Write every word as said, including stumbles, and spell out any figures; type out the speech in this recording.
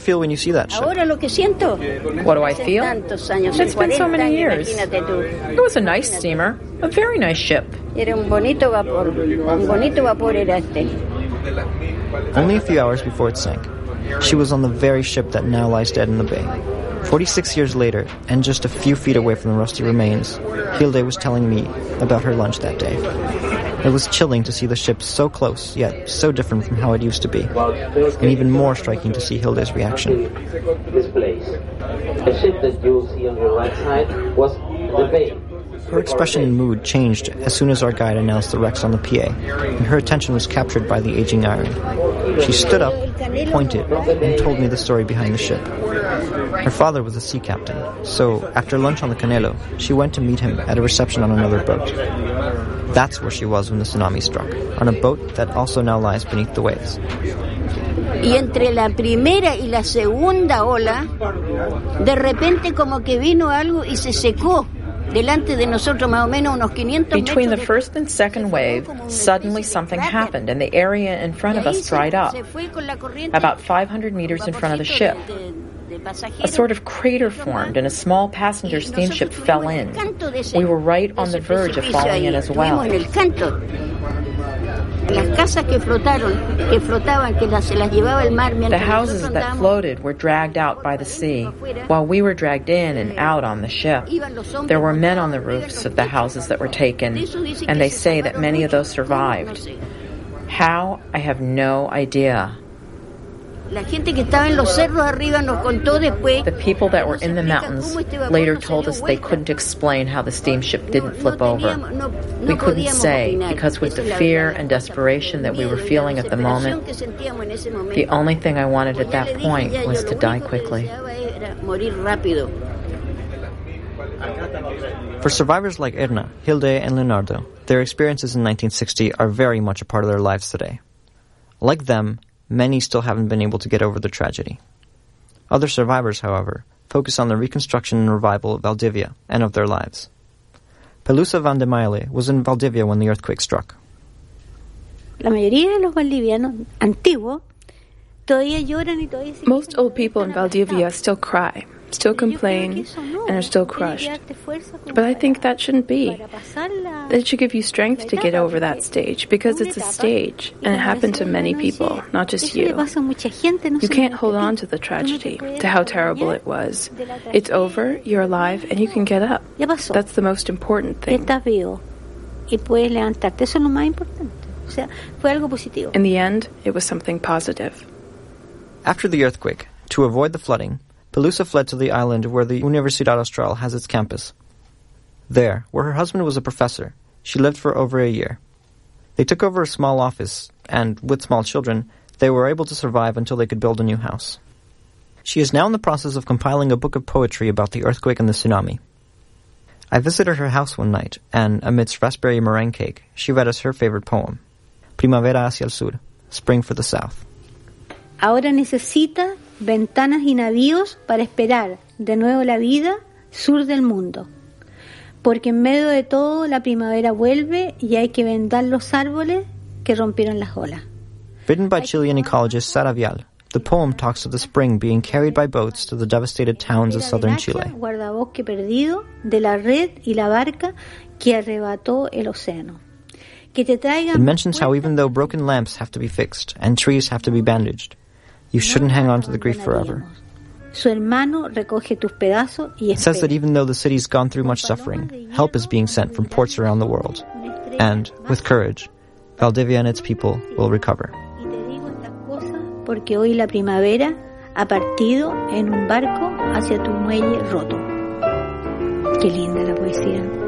feel when you see that ship? What do I feel? It's been so many years. It was a nice steamer, a very nice ship. Only a few hours before it sank, she was on the very ship that now lies dead in the bay. Forty-six years later, and just a few feet away from the rusty remains, Hilde was telling me about her lunch that day. It was chilling to see the ship so close, yet so different from how it used to be. And even more striking to see Hilde's reaction. This place. The ship that you see on your right side was the bay. Her expression and mood changed as soon as our guide announced the wrecks on the P A, and her attention was captured by the aging iron. She stood up, pointed, and told me the story behind the ship. Her father was a sea captain, so after lunch on the Canelo, she went to meet him at a reception on another boat. That's where she was when the tsunami struck, on a boat that also now lies beneath the waves. Y entre la primera y la segunda ola, de repente como que vino algo y se secó. Between the first and second wave, suddenly something happened and the area in front of us dried up. About five hundred meters in front of the ship, a sort of crater formed and a small passenger steamship fell in. We were right on the verge of falling in as well. The houses that floated were dragged out by the sea, while we were dragged in and out on the ship. There were men on the roofs of the houses that were taken, and they say that many of those survived. How? I have no idea. The people that were in the mountains later told us they couldn't explain how the steamship didn't flip over. We couldn't say, because with the fear and desperation that we were feeling at the moment, the only thing I wanted at that point was to die quickly. For survivors like Erna, Hilde, and Leonardo, their experiences in nineteen sixty are very much a part of their lives today. Like them, many still haven't been able to get over the tragedy. Other survivors, however, focus on the reconstruction and revival of Valdivia and of their lives. Pelusa Vandemaile was in Valdivia when the earthquake struck. Most old people in Valdivia still cry, still complain, and are still crushed. But I think that shouldn't be. It should give you strength to get over that stage, because it's a stage, and it happened to many people, not just you. You can't hold on to the tragedy, to how terrible it was. It's over, you're alive, and you can get up. That's the most important thing. In the end, it was something positive. After the earthquake, to avoid the flooding, Pelusa fled to the island where the Universidad Austral has its campus. There, where her husband was a professor, she lived for over a year. They took over a small office, and, with small children, they were able to survive until they could build a new house. She is now in the process of compiling a book of poetry about the earthquake and the tsunami. I visited her house one night, and, amidst raspberry meringue cake, she read us her favorite poem, Primavera hacia el sur, Spring for the South. Ahora necesita ventanas y navíos para esperar de nuevo la vida sur del mundo. Porque en medio de todo la primavera vuelve y hay que vendar los árboles que rompieron las olas. Written by Chilean ecologist Sara Vial, the poem talks of the spring being carried by boats to the devastated towns of southern Chile. Guardabosque perdido de la red y la barca que arrebató el océano. It mentions how even though broken lamps have to be fixed and trees have to be bandaged, you shouldn't hang on to the grief forever. It says that even though the city's gone through much suffering, help is being sent from ports around the world. And, with courage, Valdivia and its people will recover. Porque hoy la primavera ha partido en un barco hacia tu muelle roto. Qué linda la poesía.